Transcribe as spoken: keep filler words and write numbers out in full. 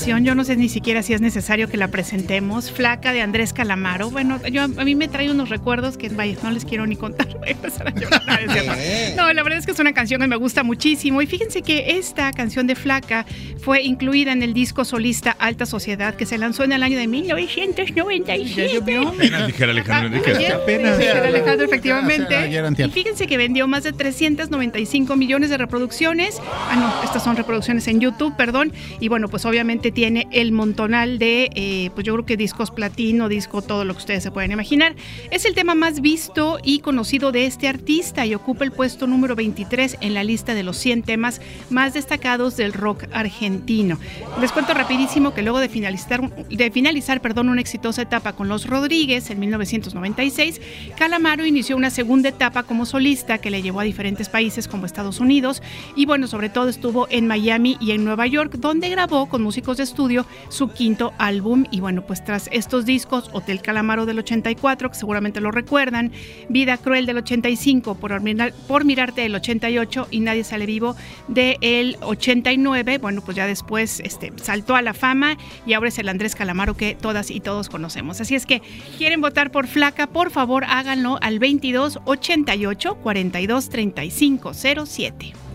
canción, yo no sé ni siquiera si es necesario que la presentemos. Flaca, de Andrés Calamaro. Bueno, yo a mí me trae unos recuerdos que, vaya, no les quiero ni contar. Voy a empezar a llorar. No, la verdad es que es una canción que me gusta muchísimo. Y fíjense que esta canción de Flaca fue incluida en el disco solista Alta Sociedad, que se lanzó en el año de mil novecientos noventa y siete. Apenas dijera Alejandro Enríquez. Apenas dijera Alejandro, efectivamente. Y fíjense que vendió más de trescientos noventa y cinco millones de reproducciones. Ah, no, estas son reproducciones en YouTube, perdón. Y bueno, pues obviamente tiene el montonal de, eh, pues yo creo que discos platino, disco, todo lo que ustedes se pueden imaginar. Es el tema más visto y conocido de este artista y ocupa el puesto número veintitrés en la lista de los cien temas más destacados del rock argentino. Les cuento rapidísimo que luego de finalizar, de finalizar perdón, una exitosa etapa con Los Rodríguez en mil novecientos noventa y seis, Calamaro inició una segunda etapa como solista que le llevó a diferentes países como Estados Unidos y bueno, sobre todo estuvo en Miami y en Nueva York, donde grabó con músicos de estudio su quinto álbum. Y bueno, pues tras estos discos, Hotel Calamaro del ochenta y cuatro, que seguramente lo recuerdan, Vida Cruel del ochenta y cinco, Por, por Mirarte del ochenta y ocho y Nadie Sale Vivo del ochenta y nueve, bueno, pues ya después este, saltó a la fama y ahora es el Andrés Calamaro que todas y todos conocemos. Así es que, ¿quieren votar por Flaca? Por favor, háganlo al veintidós ochenta y ocho cuarenta y dos treinta y cinco cero siete.